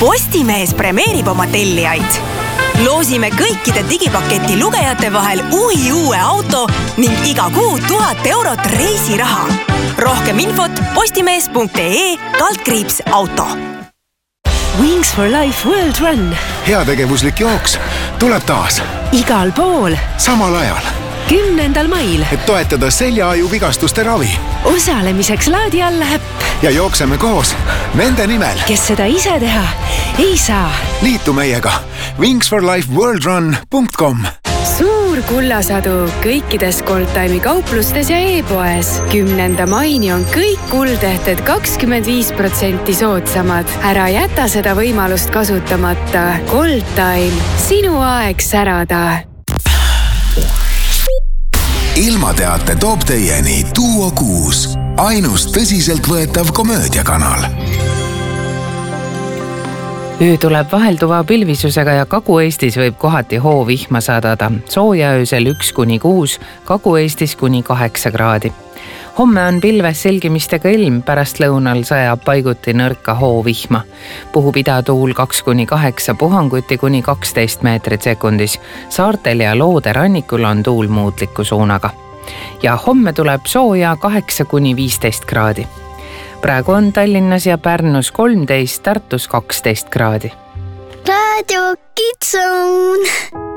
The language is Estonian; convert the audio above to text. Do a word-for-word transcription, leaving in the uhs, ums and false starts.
Postimees premeerib oma tellijaid. Loosime kõikide digipaketi lugejate vahel uhi uue auto ning iga kuu tuhat eurot reisiraha. Rohkem infot postimees punkt ee kaldkriips auto. Wings for Life World Run. Heategevuslik jooks tuleb taas. Igal pool. Samal ajal. kümnendal mail. Et toetada seljaaju vigastuste ravi. Osalemiseks laadi alla äpp. Ja jookseme koos nende nimel. Kes seda ise teha ei saa. Liitu meiega. wings for life world run punkt com. Suur kullasadu kõikides Goldtime'i kauplustes ja e-poes. Kümnenda maini on kõik kuldehted kakskümmend viis protsenti soodsamad. Ära jäta seda võimalust kasutamata. Goldtime. Sinu aeg särada. Ilmateate toob teieni Duo kuus. Ainus tõsiselt võetav komöödiakanal. Öö tuleb vahelduva pilvisusega ja Kagu-Eestis võib kohati hoovihma sadada. Sooja öösel üks kuni kuus, Kagu-Eestis kuni kaheksa kraadi. Homme on pilves selgimistega ilm, pärast lõunal sajab paiguti nõrka hoovihma. Puhub idatuul kaks kuni kaheksa, puhanguti kuni kaksteist meetrit sekundis. Saartel ja Loode rannikul on tuul muutliku suunaga. Ja homme tuleb sooja kaheksa kuni viisteist kraadi. Praegu on Tallinnas ja Pärnus kolmteist, Tartus kaksteist kraadi. Radio Kids Zone.